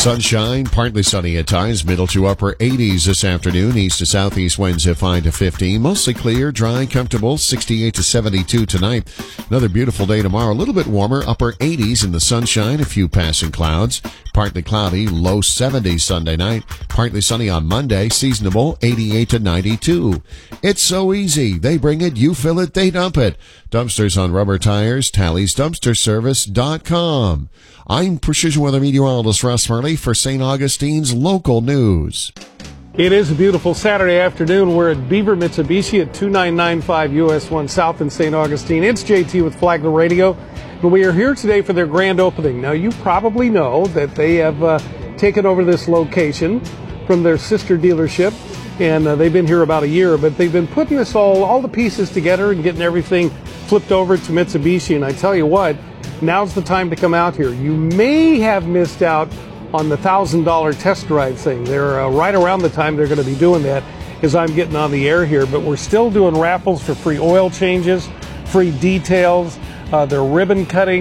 Sunshine, partly sunny at times, middle to upper 80s this afternoon. East to southeast winds at 5 to 15. Mostly clear, dry, comfortable, 68 to 72 tonight. Another beautiful day tomorrow. A little bit warmer, upper 80s in the sunshine, a few passing clouds. Partly cloudy, low 70s Sunday night. Partly sunny on Monday, seasonable, 88 to 92. It's so easy. They bring it, you fill it, they dump it. Dumpsters on rubber tires, TallysDumpsterService.com. I'm Precision Weather Meteorologist Russ Murley for St. Augustine's Local News. It is a beautiful Saturday afternoon. We're at Beaver Mitsubishi at 2995 US 1 South in St. Augustine. It's JT with Flagler Radio, and we are here today for their grand opening. Now, you probably know that they have taken over this location from their sister dealership, and they've been here about a year, but they've been putting this all the pieces together and getting everything flipped over to Mitsubishi. And I tell you what, now's the time to come out here. You may have missed out on the $1,000 test drive thing. They're right around the time they're going to be doing that as I'm getting on the air here. But we're still doing raffles for free oil changes, free details. Their ribbon cutting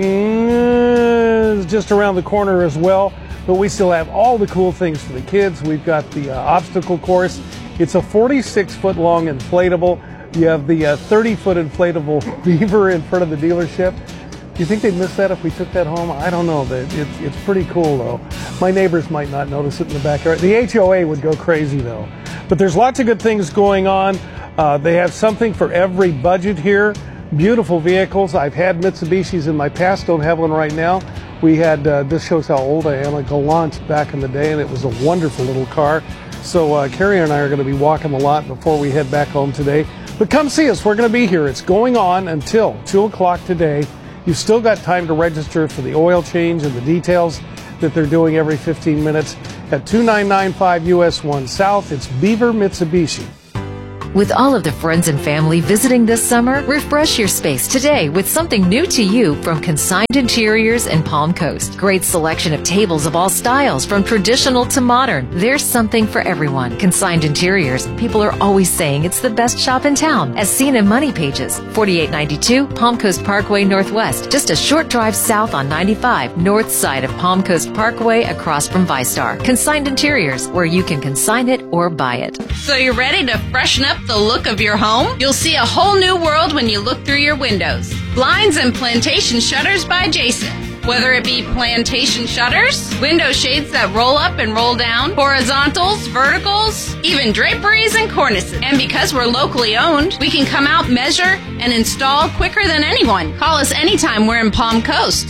is just around the corner as well. But we still have all the cool things for the kids. We've got the obstacle course. It's a 46-foot long inflatable. You have the 30-foot inflatable beaver in front of the dealership. Do you think they'd miss that if we took that home? I don't know. It's pretty cool, though. My neighbors might not notice it in the backyard. The HOA would go crazy, though. But there's lots of good things going on. They have something for every budget here. Beautiful vehicles. I've had Mitsubishis in my past, don't have one right now. We had, this shows how old I am, a Galant back in the day, and it was a wonderful little car. So Carrie and I are going to be walking the lot before we head back home today. But come see us. We're going to be here. It's going on until 2 o'clock today. You've still got time to register for the oil change and the details that they're doing every 15 minutes at 2995 US 1 South. It's Beaver Mitsubishi. With all of the friends and family visiting this summer, refresh your space today with something new to you from Consigned Interiors and Palm Coast. Great selection of tables of all styles, from traditional to modern. There's something for everyone. Consigned Interiors. People are always saying it's the best shop in town, as seen in Money Pages. 4892 Palm Coast Parkway Northwest, just a short drive south on 95, north side of Palm Coast Parkway across from ViStar. Consigned Interiors, where you can consign it or buy it. So you're ready to freshen up the look of your home? You'll see a whole new world when you look through your windows. Blinds and Plantation Shutters by Jason. Whether it be plantation shutters, window shades that roll up and roll down, horizontals, verticals, even draperies and cornices. And because we're locally owned, we can come out, measure, and install quicker than anyone. Call us anytime we're in Palm Coast,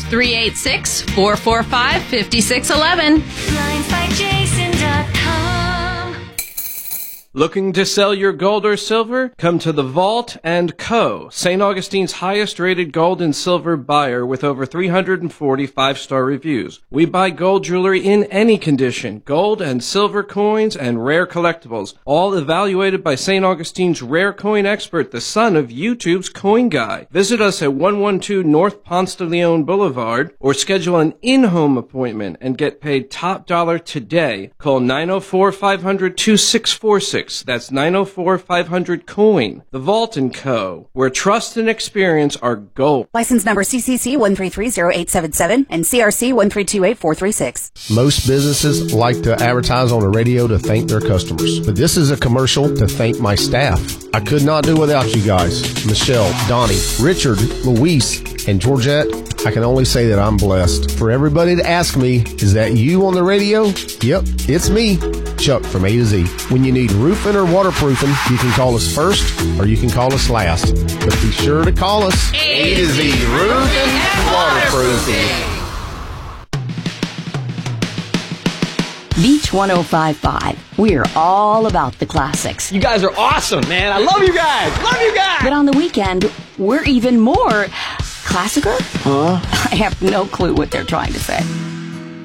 386-445-5611. BlindsByJason.com. Looking to sell your gold or silver? Come to the Vault & Co., St. Augustine's highest-rated gold and silver buyer with over 340 five-star reviews. We buy gold jewelry in any condition, gold and silver coins and rare collectibles, all evaluated by St. Augustine's rare coin expert, the son of YouTube's Coin Guy. Visit us at 112 North Ponce de Leon Boulevard or schedule an in-home appointment and get paid top dollar today. Call 904-500-2646. That's 904-500-COIN. The Vault & Co., where trust and experience are gold. License number CCC 1330877 and CRC 1328436. Most businesses like to advertise on the radio to thank their customers, but this is a commercial to thank my staff. I could not do without you guys. Michelle, Donnie, Richard, Luis, and Georgette. I can only say that I'm blessed. For everybody to ask me, is that you on the radio? Yep, it's me, Chuck from A to Z. When you need roofing or waterproofing, you can call us first or you can call us last. But be sure to call us A to Z Roofing and Waterproofing. Beach 1055. We're all about the classics. You guys are awesome, man. I love you guys. Love you guys. But on the weekend, we're even more classicer? Huh? I have no clue what they're trying to say.